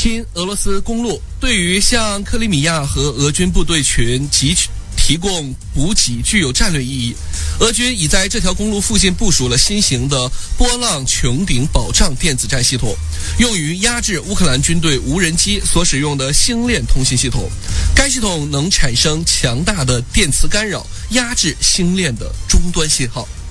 亲俄罗斯公路对于向克里米亚和俄军部队群提供补给具有战略意义。俄军已在这条公路附近部署了新型的波浪穹顶保障电子战系统，用于压制乌克兰军队无人机所使用的星链通信系统。该系统能产生强大的电磁干扰，压制星链的终端信号。